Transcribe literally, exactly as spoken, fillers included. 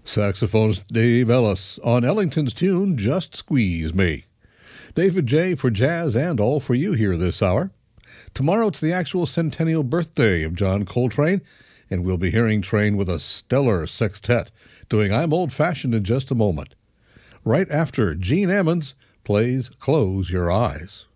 Saxophonist Dave Ellis on Ellington's tune, Just Squeeze Me. David J. for jazz and all for you here this hour. Tomorrow it's the actual centennial birthday of John Coltrane, and we'll be hearing Train with a stellar sextet doing I'm Old Fashioned in just a moment. Right after Gene Ammons plays Close Your Eyes.